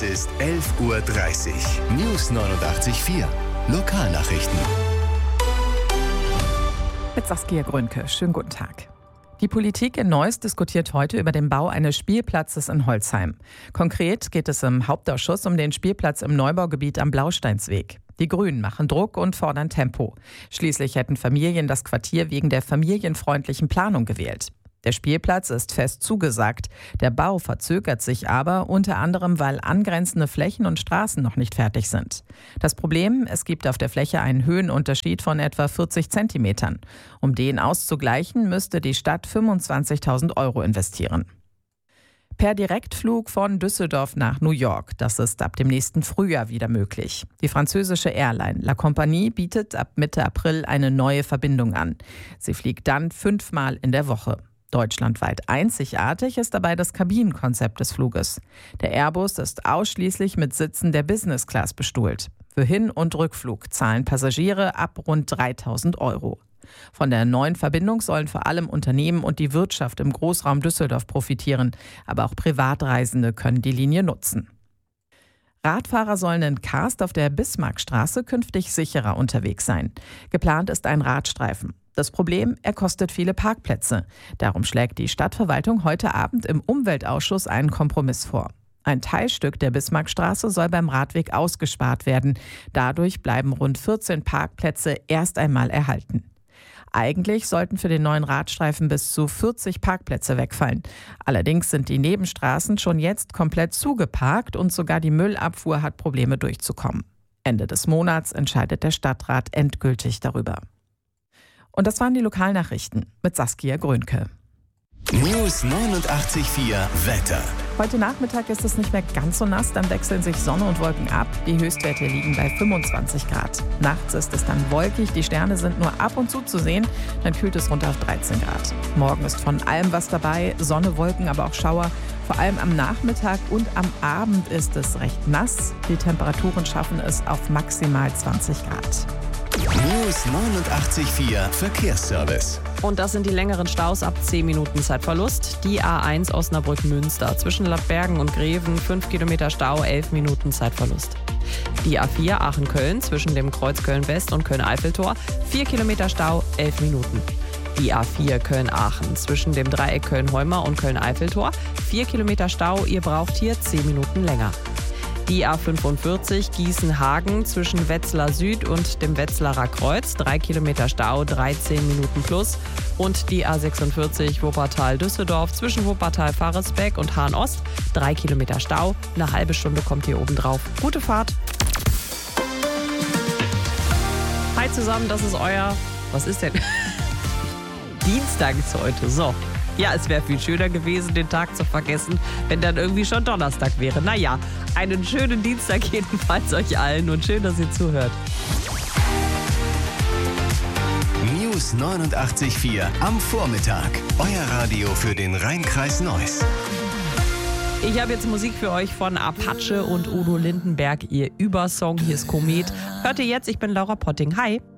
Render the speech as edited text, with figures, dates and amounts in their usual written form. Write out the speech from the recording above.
Es ist 11:30 Uhr. News 89.4. Lokalnachrichten. Mit Saskia Grünke. Schönen guten Tag. Die Politik in Neuss diskutiert heute über den Bau eines Spielplatzes in Holzheim. Konkret geht es im Hauptausschuss um den Spielplatz im Neubaugebiet am Blausteinsweg. Die Grünen machen Druck und fordern Tempo. Schließlich hätten Familien das Quartier wegen der familienfreundlichen Planung gewählt. Der Spielplatz ist fest zugesagt. Der Bau verzögert sich aber, unter anderem, weil angrenzende Flächen und Straßen noch nicht fertig sind. Das Problem, es gibt auf der Fläche einen Höhenunterschied von etwa 40 Zentimetern. Um den auszugleichen, müsste die Stadt 25.000 € investieren. Per Direktflug von Düsseldorf nach New York. Das ist ab dem nächsten Frühjahr wieder möglich. Die französische Airline La Compagnie bietet ab Mitte April eine neue Verbindung an. Sie fliegt dann 5-mal in der Woche. Deutschlandweit einzigartig ist dabei das Kabinenkonzept des Fluges. Der Airbus ist ausschließlich mit Sitzen der Business Class bestuhlt. Für Hin- und Rückflug zahlen Passagiere ab rund 3.000 €. Von der neuen Verbindung sollen vor allem Unternehmen und die Wirtschaft im Großraum Düsseldorf profitieren. Aber auch Privatreisende können die Linie nutzen. Radfahrer sollen in Karst auf der Bismarckstraße künftig sicherer unterwegs sein. Geplant ist ein Radstreifen. Das Problem, er kostet viele Parkplätze. Darum schlägt die Stadtverwaltung heute Abend im Umweltausschuss einen Kompromiss vor. Ein Teilstück der Bismarckstraße soll beim Radweg ausgespart werden. Dadurch bleiben rund 14 Parkplätze erst einmal erhalten. Eigentlich sollten für den neuen Radstreifen bis zu 40 Parkplätze wegfallen. Allerdings sind die Nebenstraßen schon jetzt komplett zugeparkt und sogar die Müllabfuhr hat Probleme durchzukommen. Ende des Monats entscheidet der Stadtrat endgültig darüber. Und das waren die Lokalnachrichten mit Saskia Grünke. News 89.4 Wetter. Heute Nachmittag ist es nicht mehr ganz so nass, dann wechseln sich Sonne und Wolken ab. Die Höchstwerte liegen bei 25 Grad. Nachts ist es dann wolkig, die Sterne sind nur ab und zu sehen, dann kühlt es runter auf 13 Grad. Morgen ist von allem was dabei, Sonne, Wolken, aber auch Schauer. Vor allem am Nachmittag und am Abend ist es recht nass. Die Temperaturen schaffen es auf maximal 20 Grad. News 89.4 Verkehrsservice. Und das sind die längeren Staus ab 10 Minuten Zeitverlust. Die A1 Osnabrück-Münster zwischen Lappbergen und Greven 5 Kilometer Stau, 11 Minuten Zeitverlust. Die A4 Aachen-Köln zwischen dem Kreuz Köln-West und Köln-Eiffeltor 4 Kilometer Stau, 11 Minuten. Die A4 Köln-Aachen zwischen dem Dreieck Köln-Heuma und Köln-Eiffeltor 4 Kilometer Stau, ihr braucht hier 10 Minuten länger. Die A45 Gießen-Hagen zwischen Wetzlar Süd und dem Wetzlarer Kreuz 3 Kilometer Stau, 13 Minuten plus. Und die A46 Wuppertal-Düsseldorf zwischen Wuppertal-Faresbeck und Hahn-Ost 3 Kilometer Stau, eine halbe Stunde kommt hier oben drauf. Gute Fahrt! Hi zusammen, das ist euer... Was ist denn? Dienstag ist heute, so. Ja, es wäre viel schöner gewesen, den Tag zu vergessen, wenn dann irgendwie schon Donnerstag wäre. Naja, einen schönen Dienstag jedenfalls euch allen und schön, dass ihr zuhört. News 89.4 am Vormittag. Euer Radio für den Rhein-Kreis Neuss. Ich habe jetzt Musik für euch von Apache und Udo Lindenberg, ihr Übersong. Hier ist Komet. Hört ihr jetzt, ich bin Laura Potting. Hi.